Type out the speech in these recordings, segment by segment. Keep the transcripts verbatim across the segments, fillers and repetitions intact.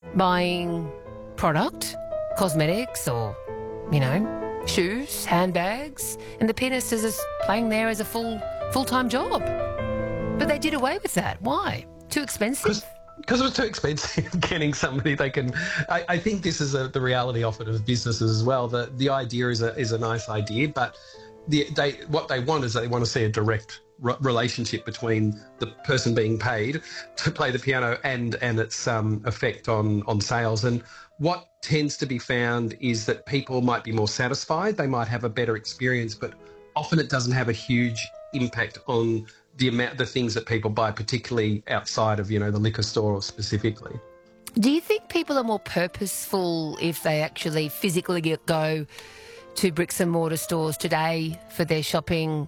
buying product, cosmetics or, you know, shoes, handbags, and the pianist is just playing there as a full, full-time job. But they did away with that. Why? Too expensive? Because it was too expensive getting somebody they can... I, I think this is a, the reality offered of businesses as well. The, the idea is a, is a nice idea, but the, they, what they want is they want to see a direct r- relationship between the person being paid to play the piano and, and its um, effect on, on sales. And what tends to be found is that people might be more satisfied, they might have a better experience, but often it doesn't have a huge impact on the amount, the things that people buy, particularly outside of, you know, the liquor store specifically. Do you think people are more purposeful if they actually physically get, go to bricks and mortar stores today for their shopping?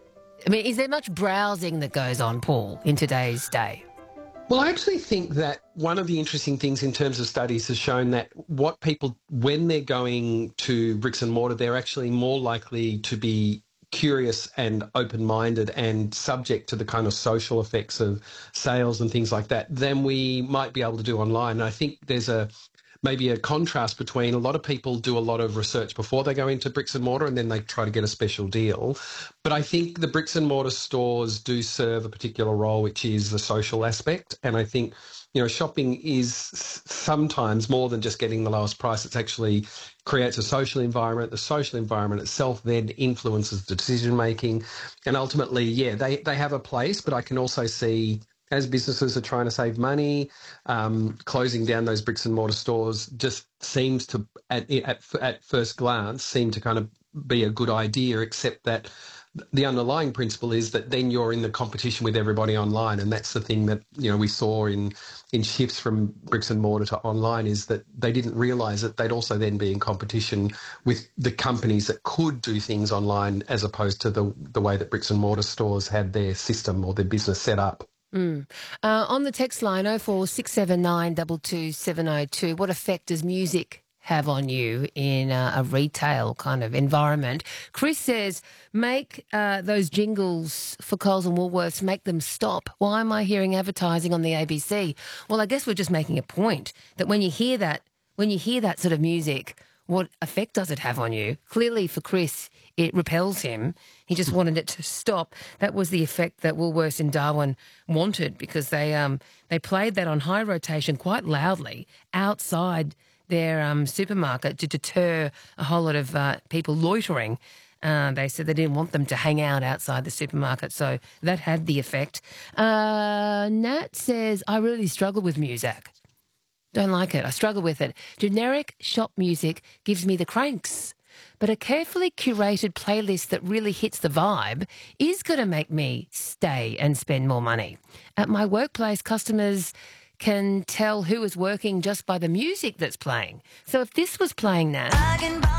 I mean, is there much browsing that goes on, Paul, in today's day? Well, I actually think that one of the interesting things in terms of studies has shown that what people, when they're going to bricks and mortar, they're actually more likely to be curious and open-minded and subject to the kind of social effects of sales and things like that than we might be able to do online. And I think there's a maybe a contrast between a lot of people do a lot of research before they go into bricks and mortar and then they try to get a special deal. But I think the bricks and mortar stores do serve a particular role, which is the social aspect. And I think, you know, shopping is sometimes more than just getting the lowest price. It's actually creates a social environment. The social environment itself then influences the decision making. And ultimately, yeah, they, they have a place, but I can also see as businesses are trying to save money, um, closing down those bricks and mortar stores just seems to, at, at, at first glance, seem to kind of be a good idea, except that the underlying principle is that then you're in the competition with everybody online. And that's the thing that, you know, we saw in, in shifts from bricks and mortar to online is that they didn't realise that they'd also then be in competition with the companies that could do things online as opposed to the, the way that bricks and mortar stores had their system or their business set up. Mm. Uh, on the text line, oh four six seven nine two two seven oh two, what effect does music have on you in uh, a retail kind of environment? Chris says, make uh, those jingles for Coles and Woolworths, make them stop. Why am I hearing advertising on the A B C? Well, I guess we're just making a point that when you hear that, when you hear that sort of music, what effect does it have on you? Clearly for Chris, it repels him. He just wanted it to stop. That was the effect that Woolworths in Darwin wanted because they um they played that on high rotation quite loudly outside their um, supermarket to deter a whole lot of uh, people loitering. Uh, they said they didn't want them to hang out outside the supermarket, so that had the effect. Uh, Nat says, I really struggle with music. Don't like it. I struggle with it. Generic shop music gives me the cranks. But a carefully curated playlist that really hits the vibe is going to make me stay and spend more money. At my workplace, customers can tell who is working just by the music that's playing. So if this was playing now...